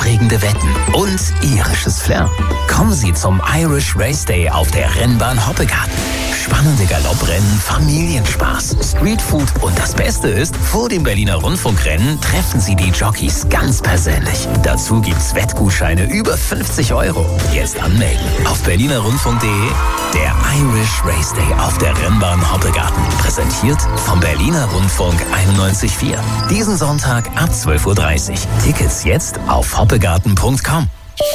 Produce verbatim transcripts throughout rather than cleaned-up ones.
aufregende Wetten und irisches Flair. Kommen Sie zum Irish Race Day auf der Rennbahn Hoppegarten. Spannende Galopprennen, Familienspaß, Streetfood und das Beste ist, vor dem Berliner Rundfunkrennen treffen Sie die Jockeys ganz persönlich. Dazu gibt's Wettgutscheine über fünfzig Euro. Jetzt anmelden auf berliner rundfunk punkt de. Der Irish Race Day auf der Rennbahn Hoppegarten. Präsentiert vom Berliner Rundfunk einundneunzig Komma vier. Diesen Sonntag ab zwölf Uhr dreißig. Tickets jetzt auf hoppegarten punkt com.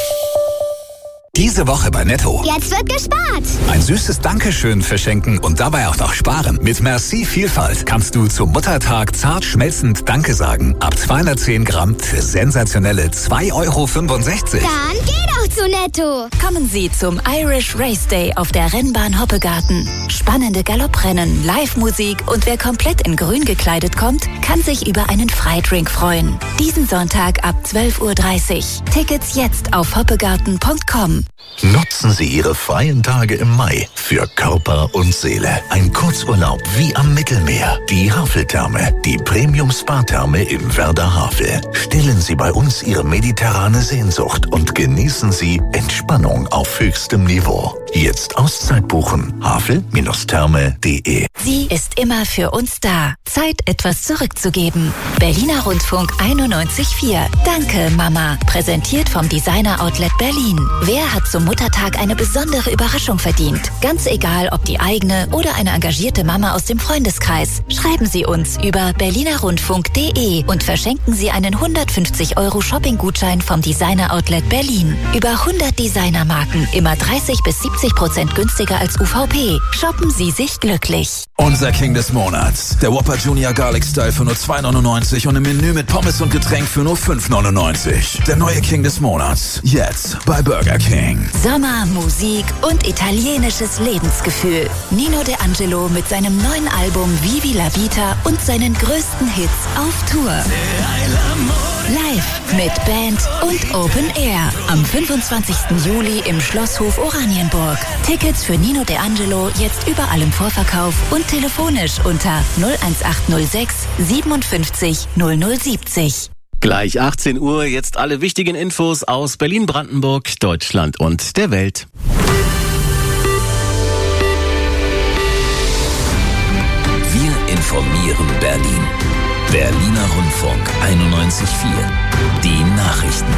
Diese Woche bei Netto. Jetzt wird gespart. Ein süßes Dankeschön verschenken und dabei auch noch sparen. Mit Merci Vielfalt kannst du zum Muttertag zart schmelzend Danke sagen. Ab zweihundertzehn Gramm für sensationelle zwei Euro fünfundsechzig. Dann geh doch zu Netto. Kommen Sie zum Irish Race Day auf der Rennbahn Hoppegarten. Spannende Galopprennen, Live-Musik und wer komplett in grün gekleidet kommt, kann sich über einen Freidrink freuen. Diesen Sonntag ab zwölf Uhr dreißig. Tickets jetzt auf hoppegarten punkt com. Nutzen Sie Ihre freien Tage im Mai für Körper und Seele. Ein Kurzurlaub wie am Mittelmeer. Die Haveltherme, die Premium-Spa-Therme im Werder Havel. Stillen Sie bei uns Ihre mediterrane Sehnsucht und genießen Sie Entspannung auf höchstem Niveau. Jetzt Auszeit buchen. havel Therme punkt de. Sie ist immer für uns da. Zeit, etwas zurückzugeben. Berliner Rundfunk einundneunzig Komma vier. Danke, Mama. Präsentiert vom Designer Outlet Berlin. Wer hat zum Muttertag eine besondere Überraschung verdient? Ganz egal, ob die eigene oder eine engagierte Mama aus dem Freundeskreis. Schreiben Sie uns über berliner rundfunk punkt de und verschenken Sie einen hundertfünfzig Euro Shopping-Gutschein vom Designer Outlet Berlin. Über hundert Designermarken, immer dreißig bis siebzig Prozent günstiger als U V P. Shoppen Sie sich glücklich. Unser King des Monats. Der Whopper Junior Garlic Style für nur zwei neunundneunzig und im Menü mit Pommes und Getränk für nur fünf neunundneunzig. Der neue King des Monats. Jetzt bei Burger King. Sommer, Musik und italienisches Lebensgefühl. Nino De Angelo mit seinem neuen Album Vivi la Vita und seinen größten Hits auf Tour. Live mit Band und Open Air. Am fünfundzwanzigsten Juli im Schlosshof Oranienburg. Tickets für Nino De Angelo jetzt überall im Vorverkauf und telefonisch unter null eins acht null sechs siebenundfünfzig null null siebzig. Gleich achtzehn Uhr, jetzt alle wichtigen Infos aus Berlin, Brandenburg, Deutschland und der Welt. Wir informieren Berlin. Berliner Rundfunk einundneunzig Komma vier. Die Nachrichten.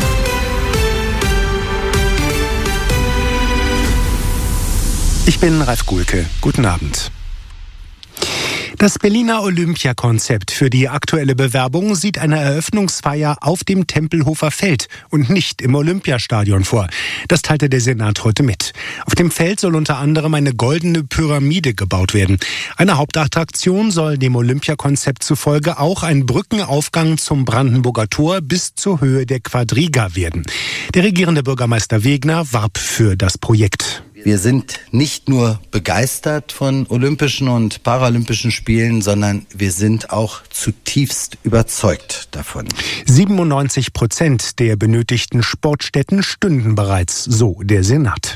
Ich bin Ralf Gulke. Guten Abend. Das Berliner Olympiakonzept für die aktuelle Bewerbung sieht eine Eröffnungsfeier auf dem Tempelhofer Feld und nicht im Olympiastadion vor. Das teilte der Senat heute mit. Auf dem Feld soll unter anderem eine goldene Pyramide gebaut werden. Eine Hauptattraktion soll dem Olympiakonzept zufolge auch ein Brückenaufgang zum Brandenburger Tor bis zur Höhe der Quadriga werden. Der regierende Bürgermeister Wegner warb für das Projekt. Wir sind nicht nur begeistert von Olympischen und Paralympischen Spielen, sondern wir sind auch zutiefst überzeugt davon. siebenundneunzig Prozent der benötigten Sportstätten stünden bereits, so der Senat.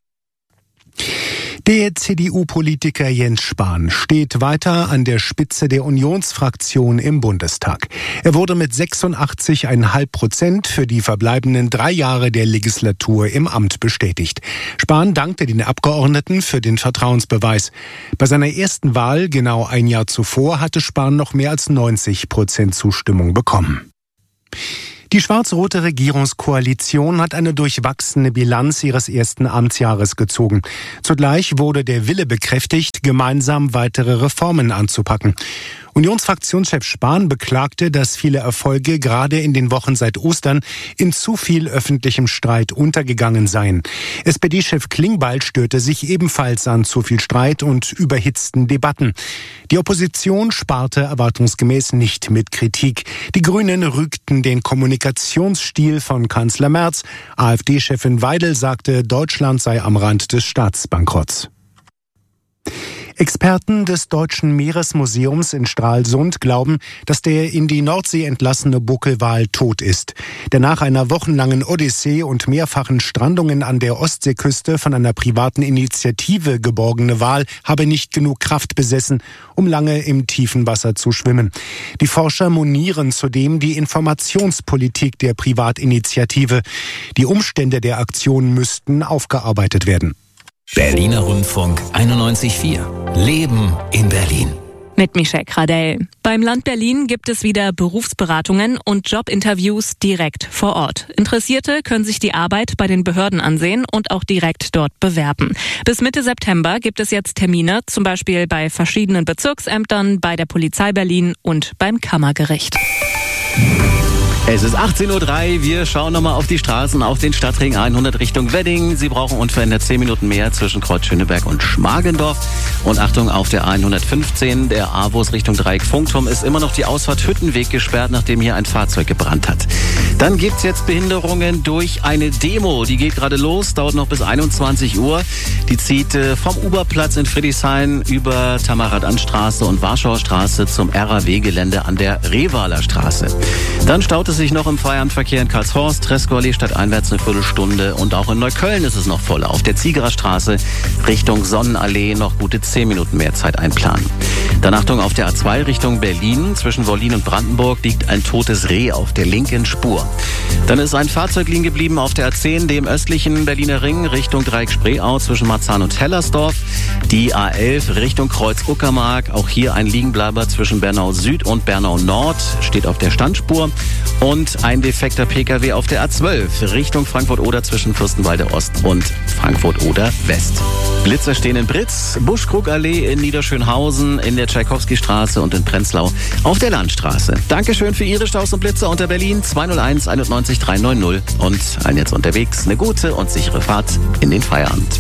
Der C D U-Politiker Jens Spahn steht weiter an der Spitze der Unionsfraktion im Bundestag. Er wurde mit sechsundachtzig Komma fünf Prozent für die verbleibenden drei Jahre der Legislatur im Amt bestätigt. Spahn dankte den Abgeordneten für den Vertrauensbeweis. Bei seiner ersten Wahl, genau ein Jahr zuvor, hatte Spahn noch mehr als neunzig Prozent Zustimmung bekommen. Die schwarz-rote Regierungskoalition hat eine durchwachsene Bilanz ihres ersten Amtsjahres gezogen. Zugleich wurde der Wille bekräftigt, gemeinsam weitere Reformen anzupacken. Unionsfraktionschef Spahn beklagte, dass viele Erfolge gerade in den Wochen seit Ostern in zu viel öffentlichem Streit untergegangen seien. S P D-Chef Klingbeil störte sich ebenfalls an zu viel Streit und überhitzten Debatten. Die Opposition sparte erwartungsgemäß nicht mit Kritik. Die Grünen rügten den Kommunikationsstil von Kanzler Merz. AfD-Chefin Weidel sagte, Deutschland sei am Rand des Staatsbankrotts. Experten des Deutschen Meeresmuseums in Stralsund glauben, dass der in die Nordsee entlassene Buckelwal tot ist. Der nach einer wochenlangen Odyssee und mehrfachen Strandungen an der Ostseeküste von einer privaten Initiative geborgene Wal habe nicht genug Kraft besessen, um lange im tiefen Wasser zu schwimmen. Die Forscher monieren zudem die Informationspolitik der Privatinitiative. Die Umstände der Aktion müssten aufgearbeitet werden. Berliner Rundfunk einundneunzig Komma vier. Leben in Berlin. Mit Michelle Kradell. Beim Land Berlin gibt es wieder Berufsberatungen und Jobinterviews direkt vor Ort. Interessierte können sich die Arbeit bei den Behörden ansehen und auch direkt dort bewerben. Bis Mitte September gibt es jetzt Termine, zum Beispiel bei verschiedenen Bezirksämtern, bei der Polizei Berlin und beim Kammergericht. Es ist achtzehn Uhr drei, wir schauen nochmal auf die Straßen, auf den Stadtring hundert Richtung Wedding. Sie brauchen unverändert zehn Minuten mehr zwischen Kreuz Schöneberg und Schmargendorf. Und Achtung, auf der hundertfünfzehn, der A-Bus Richtung Dreieck Funkturm, ist immer noch die Ausfahrt Hüttenweg gesperrt, nachdem hier ein Fahrzeug gebrannt hat. Dann gibt's jetzt Behinderungen durch eine Demo. Die geht gerade los, dauert noch bis einundzwanzig Uhr. Die zieht vom Uberplatz in Friedrichshain über Tamaradanstraße und Warschauer Straße zum R A W-Gelände an der Revaler Straße. Dann staut es sich noch im Feierabendverkehr in Karlshorst, Tresckow-Allee stadteinwärts eine Viertelstunde und auch in Neukölln ist es noch voll. Auf der Ziegerer Straße Richtung Sonnenallee noch gute zehn Minuten mehr Zeit einplanen. Dann Achtung, auf der A zwei Richtung Berlin, zwischen Wollin und Brandenburg liegt ein totes Reh auf der linken Spur. Dann ist ein Fahrzeug liegen geblieben auf der A zehn, dem östlichen Berliner Ring, Richtung Dreieck-Spreeau zwischen Marzahn und Hellersdorf. Die A elf Richtung Kreuz-Uckermark, auch hier ein Liegenbleiber zwischen Bernau Süd und Bernau Nord, steht auf der Standspur. Und ein defekter Pkw auf der A zwölf Richtung Frankfurt-Oder zwischen Fürstenwalde Ost und Frankfurt-Oder West. Blitzer stehen in Britz, Buschkrugallee in Niederschönhausen, in der Tschaikowski-Straße und in Prenzlau auf der Landstraße. Dankeschön für Ihre Staus und Blitzer unter Berlin zwei null eins einundneunzig drei neun null und allen jetzt unterwegs eine gute und sichere Fahrt in den Feierabend.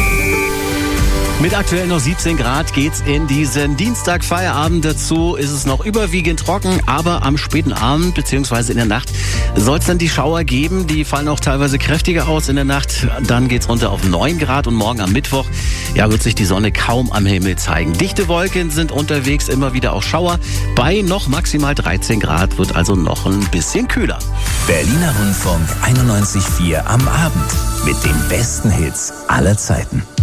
Mit aktuell noch siebzehn Grad geht's in diesen Dienstag Feierabend dazu. Ist es noch überwiegend trocken, aber am späten Abend bzw. in der Nacht soll es dann die Schauer geben. Die fallen auch teilweise kräftiger aus in der Nacht. Dann geht's runter auf neun Grad und morgen am Mittwoch ja, wird sich die Sonne kaum am Himmel zeigen. Dichte Wolken sind unterwegs, immer wieder auch Schauer. Bei noch maximal dreizehn Grad wird also noch ein bisschen kühler. Berliner Rundfunk einundneunzig Komma vier am Abend mit den besten Hits aller Zeiten.